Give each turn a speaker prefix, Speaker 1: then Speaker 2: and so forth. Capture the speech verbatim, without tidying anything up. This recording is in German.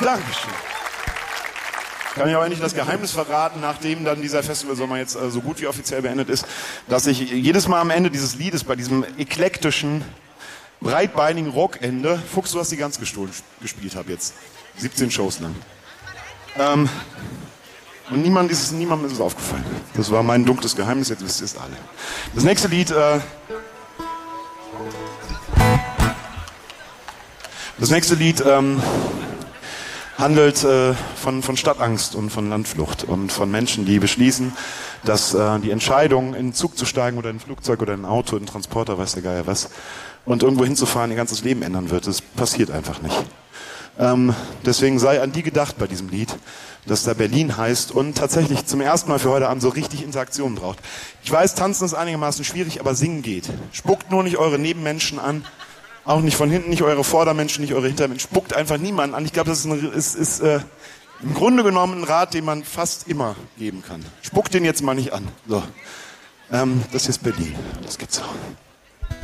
Speaker 1: Dankeschön. Kann ich aber endlich das Geheimnis verraten, nachdem dann dieser Festivalsommer jetzt äh, so gut wie offiziell beendet ist, dass ich jedes Mal am Ende dieses Liedes bei diesem eklektischen, breitbeinigen Rockende, Fuchs, du hast die ganz gestohlen, gespielt habe jetzt. siebzehn Shows lang. Ähm, und niemand ist, niemandem ist es aufgefallen. Das war mein dunkles Geheimnis, jetzt wisst ihr es alle. Das nächste Lied, äh, das nächste Lied, ähm, handelt äh, von, von Stadtangst und von Landflucht und von Menschen, die beschließen, dass äh, die Entscheidung, in einen Zug zu steigen oder in ein Flugzeug oder in ein Auto, in einen Transporter, weiß der Geier was, und irgendwo hinzufahren, ihr ganzes Leben ändern wird. Das passiert einfach nicht. Ähm, deswegen sei an die gedacht bei diesem Lied, das da Berlin heißt und tatsächlich zum ersten Mal für heute Abend so richtig Interaktion braucht. Ich weiß, tanzen ist einigermaßen schwierig, aber singen geht. Spuckt nur nicht eure Nebenmenschen an. Auch nicht von hinten, nicht eure Vordermenschen, nicht eure Hintermenschen. Spuckt einfach niemanden an. Ich glaube, das ist, ein, ist, ist äh, im Grunde genommen ein Rat, den man fast immer geben kann. Spuckt den jetzt mal nicht an. So, ähm, das hier ist Berlin. Das gibt's auch.